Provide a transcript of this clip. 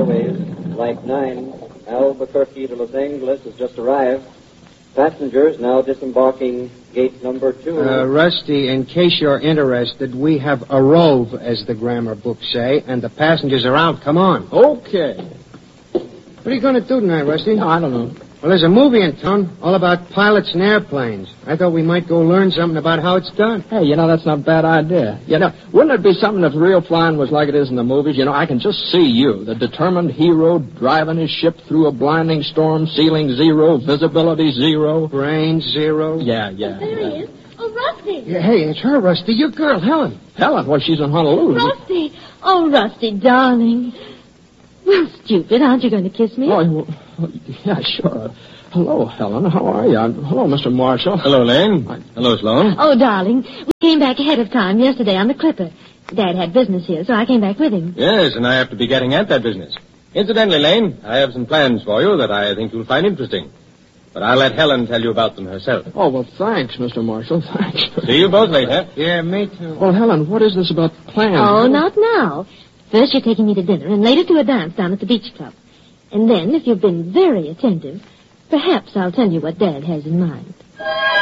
Airways. Flight 9, Albuquerque to Los Angeles, has just arrived. Passengers now disembarking gate number 2. Rusty, in case you're interested, we have a rove, as the grammar books say, and the passengers are out. Come on. Okay. What are you going to do tonight, Rusty? No, I don't know. Well, there's a movie in town all about pilots and airplanes. I thought we might go learn something about how it's done. Hey, that's not a bad idea. Wouldn't it be something if real flying was like it is in the movies? I can just see you, the determined hero, driving his ship through a blinding storm, ceiling 0, visibility 0. Range 0. Yeah. There he is. Oh, Rusty. Yeah, hey, it's her, Rusty. Your girl, Helen. Helen? Well, she's in Honolulu. Rusty. Oh, Rusty, darling. Well, stupid, aren't you going to kiss me? Oh, yeah, sure. Hello, Helen. How are you? Hello, Mr. Marshall. Hello, Lane. Hello, Sloan. Oh, darling, we came back ahead of time yesterday on the Clipper. Dad had business here, so I came back with him. Yes, and I have to be getting at that business. Incidentally, Lane, I have some plans for you that I think you'll find interesting. But I'll let Helen tell you about them herself. Oh, well, thanks, Mr. Marshall. Thanks. See you both later. Yeah, me too. Well, Helen, what is this about plans? Oh, not now. First you're taking me to dinner, and later to a dance down at the beach club. And then, if you've been very attentive, perhaps I'll tell you what Dad has in mind.